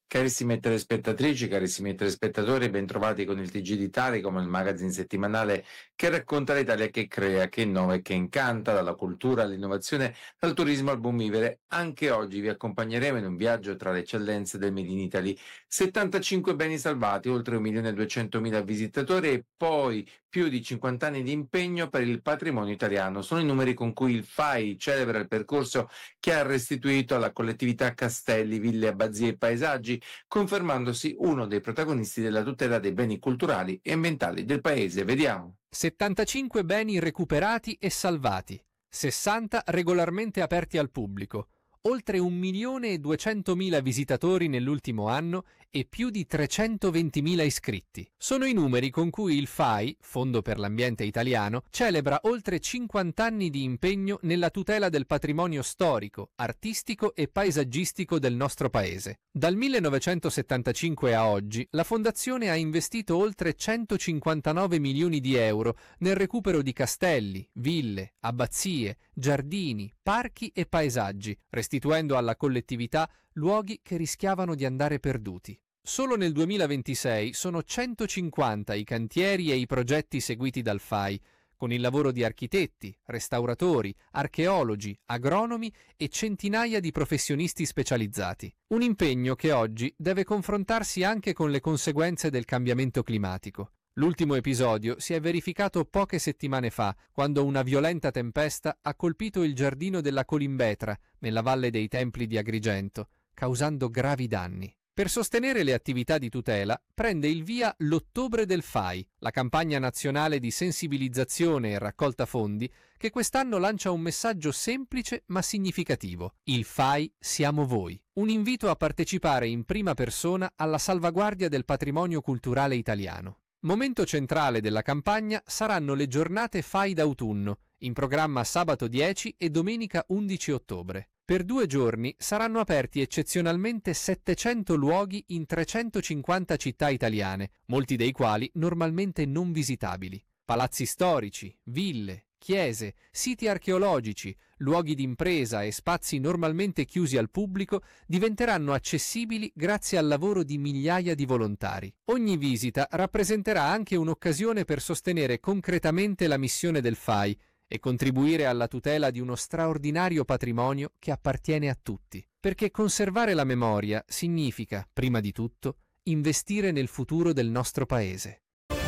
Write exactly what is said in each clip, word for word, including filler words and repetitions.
Carissime telespettatrici, carissimi telespettatori, bentrovati con il T G d'Italia, come il magazine settimanale che racconta l'Italia che crea, che innova e che incanta, dalla cultura all'innovazione, dal turismo al buon vivere. Anche oggi vi accompagneremo in un viaggio tra le eccellenze del Made in Italy. settantacinque beni salvati, oltre un milione e duecentomila visitatori e poi più di cinquanta anni di impegno per il patrimonio italiano. Sono i numeri con cui il F A I celebra il percorso che ha restituito alla collettività castelli, ville, abbazie e paesaggi, confermandosi uno dei protagonisti della tutela dei beni culturali e ambientali del paese. Vediamo. settantacinque beni recuperati e salvati, sessanta regolarmente aperti al pubblico, oltre un milione e duecentomila visitatori nell'ultimo anno e più di trecentoventimila iscritti. Sono i numeri con cui il F A I, Fondo per l'Ambiente Italiano, celebra oltre cinquanta anni di impegno nella tutela del patrimonio storico, artistico e paesaggistico del nostro paese. Dal millenovecentosettantacinque a oggi, la Fondazione ha investito oltre centocinquantanove milioni di euro nel recupero di castelli, ville, abbazie, giardini, parchi e paesaggi, restituendo alla collettività luoghi che rischiavano di andare perduti. Solo nel duemilaventisei sono centocinquanta i cantieri e i progetti seguiti dal F A I, con il lavoro di architetti, restauratori, archeologi, agronomi e centinaia di professionisti specializzati. Un impegno che oggi deve confrontarsi anche con le conseguenze del cambiamento climatico. L'ultimo episodio si è verificato poche settimane fa, quando una violenta tempesta ha colpito il giardino della Colimbetra, nella Valle dei Templi di Agrigento, causando gravi danni. Per sostenere le attività di tutela prende il via l'Ottobre del F A I, la campagna nazionale di sensibilizzazione e raccolta fondi che quest'anno lancia un messaggio semplice ma significativo. Il F A I siamo voi. Un invito a partecipare in prima persona alla salvaguardia del patrimonio culturale italiano. Momento centrale della campagna saranno le giornate F A I d'autunno, in programma sabato dieci e domenica undici ottobre. Per due giorni saranno aperti eccezionalmente settecento luoghi in trecentocinquanta città italiane, molti dei quali normalmente non visitabili. Palazzi storici, ville, chiese, siti archeologici, luoghi d'impresa e spazi normalmente chiusi al pubblico diventeranno accessibili grazie al lavoro di migliaia di volontari. Ogni visita rappresenterà anche un'occasione per sostenere concretamente la missione del F A I e contribuire alla tutela di uno straordinario patrimonio che appartiene a tutti. Perché conservare la memoria significa, prima di tutto, investire nel futuro del nostro paese.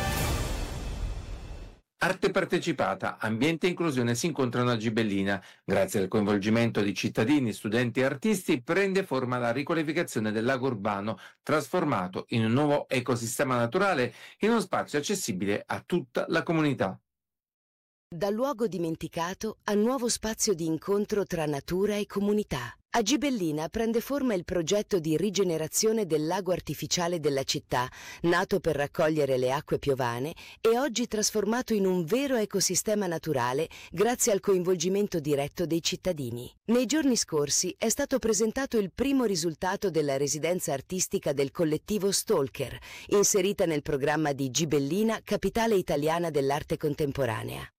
Arte partecipata, ambiente e inclusione si incontrano a Gibellina. Grazie al coinvolgimento di cittadini, studenti e artisti prende forma la riqualificazione del lago urbano, trasformato in un nuovo ecosistema naturale in uno spazio accessibile a tutta la comunità. Da luogo dimenticato a nuovo spazio di incontro tra natura e comunità. A Gibellina prende forma il progetto di rigenerazione del lago artificiale della città, nato per raccogliere le acque piovane e oggi trasformato in un vero ecosistema naturale grazie al coinvolgimento diretto dei cittadini. Nei giorni scorsi è stato presentato il primo risultato della residenza artistica del collettivo Stalker, inserita nel programma di Gibellina, capitale italiana dell'arte contemporanea.